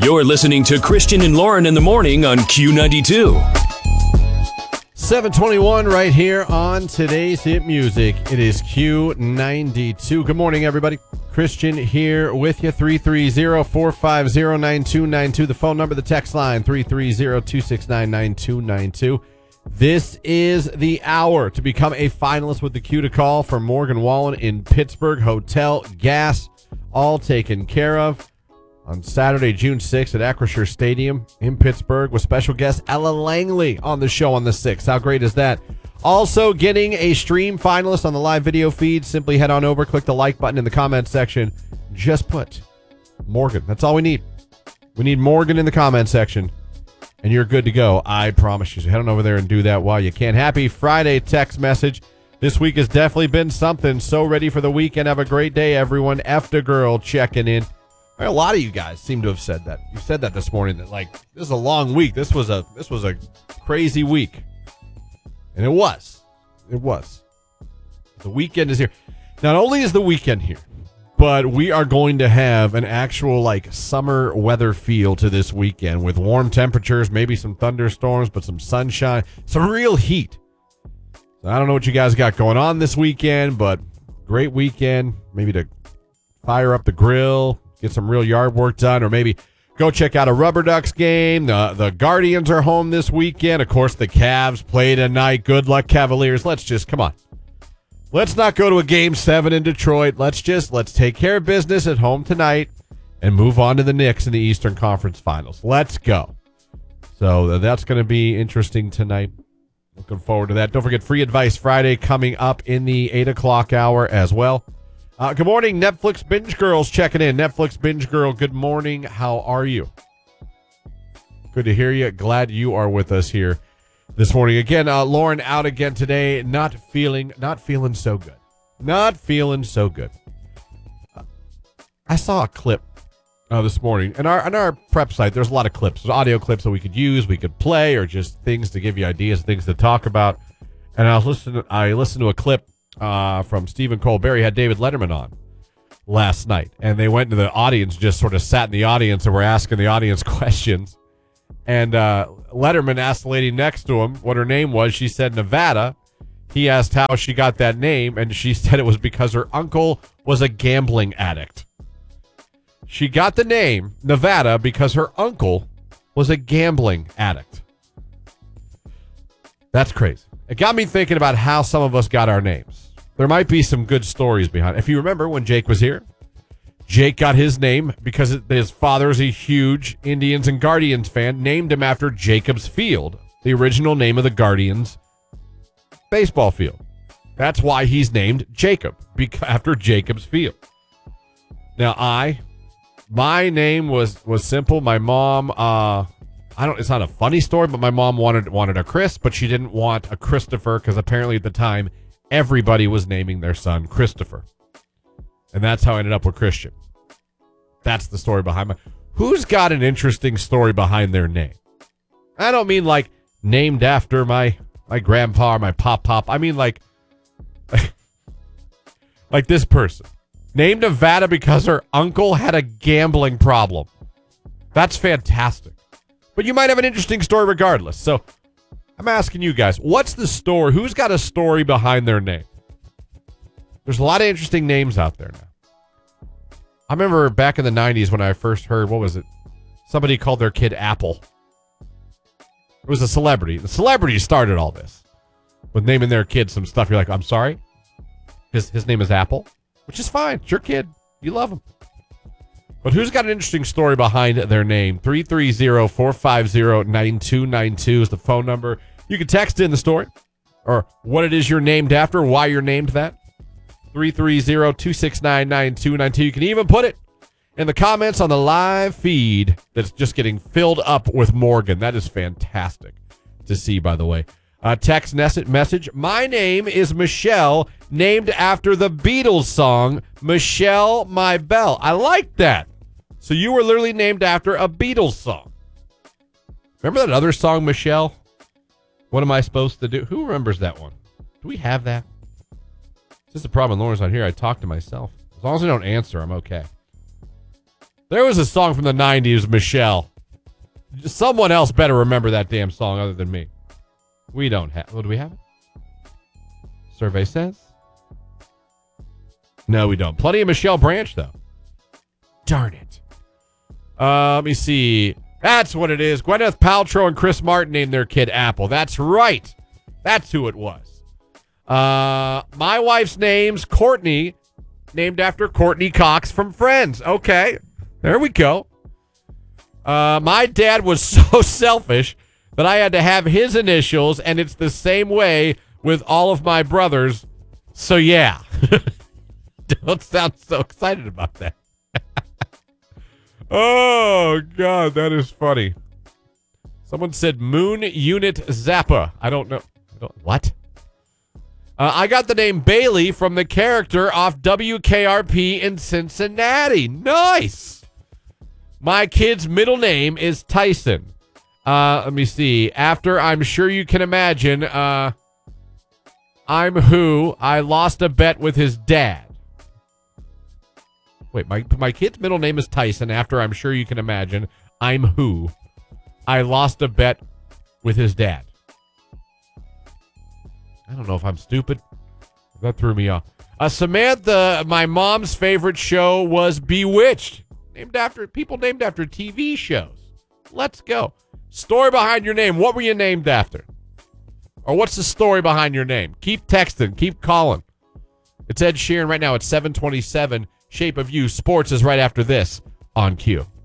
You're listening to Christian and Lauren in the morning on Q92. 721 right here on today's hit music. It is Q92. Good morning, everybody. Christian here with you. 330-450-9292. The phone number, the text line, 330-269-9292. This is the hour to become a finalist with the Q to call for Morgan Wallen in Pittsburgh. Hotel, gas, all taken care of. On Saturday, June 6th at Acrisure Stadium in Pittsburgh with special guest Ella Langley on the show on the 6th. How great is that? Also getting a stream finalist on the live video feed. Simply head on over, click the like button in the comment section. Just put Morgan. That's all we need. We need Morgan in the comment section, and you're good to go. I promise you. So head on over there and do that while you can. Happy Friday text message. This week has definitely been something. So ready for the weekend. Have a great day, everyone. F the girl checking in. A lot of you guys seem to have said that. You said that this morning, that like this is a long week. This was a crazy week. And it was. It was. The weekend is here. Not only is the weekend here, but we are going to have an actual like summer weather feel to this weekend with warm temperatures, maybe some thunderstorms, but some sunshine, some real heat. So I don't know what you guys got going on this weekend, but great weekend. Maybe to fire up the grill, get some real yard work done, or maybe go check out a Rubber Ducks game. The Guardians are home this weekend. Of course, the Cavs play tonight. Good luck, Cavaliers. Come on. Let's not go to a Game 7 in Detroit. Let's take care of business at home tonight and move on to the Knicks in the Eastern Conference Finals. Let's go. So that's going to be interesting tonight. Looking forward to that. Don't forget Free Advice Friday coming up in the 8 o'clock hour as well. Good morning, Netflix Binge Girls checking in. Netflix Binge Girl, good morning. How are you? Good to hear you. Glad you are with us here this morning. Again, Lauren out again today. Not feeling so good. Not feeling so good. I saw a clip this morning. On our prep site, there's a lot of clips. There's audio clips that we could use, we could play, or just things to give you ideas, things to talk about. And I listened to a clip from Stephen Colbert. He had David Letterman on last night, and they went to the audience, just sort of sat in the audience and were asking the audience questions. And Letterman asked the lady next to him what her name was. She said Nevada. He asked how she got that name, and she said it was because her uncle was a gambling addict. She got the name Nevada because her uncle was a gambling addict. That's crazy. It got me thinking about how some of us got our names. There might be some good stories behind it. If you remember when Jake was here, Jake got his name because his father is a huge Indians and Guardians fan, named him after Jacobs Field, the original name of the Guardians baseball field. That's why he's named Jacob, after Jacobs Field. Now, my name was simple. My mom, it's not a funny story, but my mom wanted a Chris, but she didn't want a Christopher because apparently at the time everybody was naming their son Christopher. And that's how I ended up with Christian. That's the story behind who's got an interesting story behind their name? I don't mean like named after my grandpa or my pop. I mean like this person. Named Nevada because her uncle had a gambling problem. That's fantastic. But you might have an interesting story regardless. So I'm asking you guys, what's the story? Who's got a story behind their name? There's a lot of interesting names out there now. I remember back in the 90s when I first heard, what was it? Somebody called their kid Apple. It was a celebrity. The celebrity started all this with naming their kid some stuff. You're like, I'm sorry? His name is Apple? Which is fine. It's your kid. You love him. But who's got an interesting story behind their name? 330-450-9292 is the phone number. You can text in the story or what it is you're named after, why you're named that. 330-269-9292. You can even put it in the comments on the live feed that's just getting filled up with Morgan. That is fantastic to see, by the way. Text message. My name is Michelle, named after the Beatles song, Michelle My Belle. I like that. So you were literally named after a Beatles song. Remember that other song, Michelle? What am I supposed to do? Who remembers that one? Do we have that? This is the problem. Lauren's not here. I talk to myself. As long as I don't answer, I'm okay. There was a song from the 90s, Michelle. Someone else better remember that damn song other than me. We don't have. Well, do we have it? Survey says. No, we don't. Plenty of Michelle Branch, though. Darn it. Let me see. That's what it is. Gwyneth Paltrow and Chris Martin named their kid Apple. That's right. That's who it was. My wife's name's Courtney, named after Courtney Cox from Friends. Okay. There we go. My dad was so selfish that I had to have his initials, and it's the same way with all of my brothers. So, yeah. Don't sound so excited about that. Oh, God, that is funny. Someone said Moon Unit Zappa. I don't know. What? I got the name Bailey from the character off WKRP in Cincinnati. Nice. My kid's middle name is Tyson. Let me see. After I'm sure you can imagine, I'm who I lost a bet with his dad. Wait, my kid's middle name is Tyson. After I'm sure you can imagine, I'm who I lost a bet with his dad. I don't know if I'm stupid. That threw me off. Samantha, my mom's favorite show was Bewitched. People named after TV shows. Let's go. Story behind your name. What were you named after? Or what's the story behind your name? Keep texting. Keep calling. It's Ed Sheeran right now at 7:27. Shape of You. Sports is right after this on Q.